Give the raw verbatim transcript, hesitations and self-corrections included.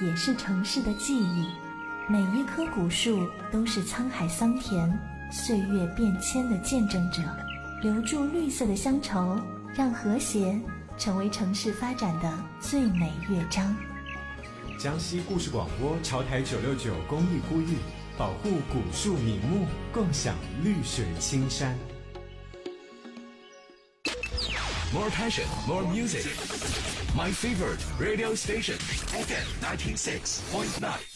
也是城市的记忆。每一棵古树都是沧海桑田、岁月变迁的见证者，留住绿色的乡愁，让和谐成为城市发展的最美乐章。 江西故事广播潮台九六九公益呼吁，保护古树名木，共享绿水青山。 More passion, more music. My favorite radio station, F M ninety-six point nine.